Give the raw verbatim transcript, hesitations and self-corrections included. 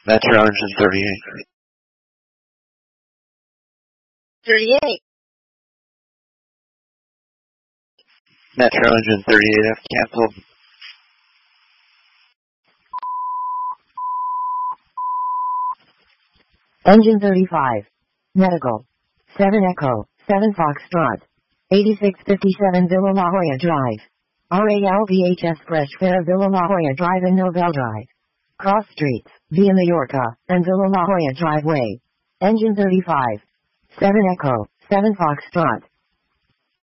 Metro Engine thirty-eight. thirty-eight. Metro Engine thirty-eight F canceled. Engine thirty-five. Medical. seven Echo, seven Foxtrot. eighty-six fifty-seven Villa La Jolla Drive. R A L V H S Fresh Fair Villa La Jolla Drive and Novell Drive. Cross Streets, Via Mallorca, and Villa La Jolla Driveway. Engine thirty-five. seven Echo, seven Foxtrot.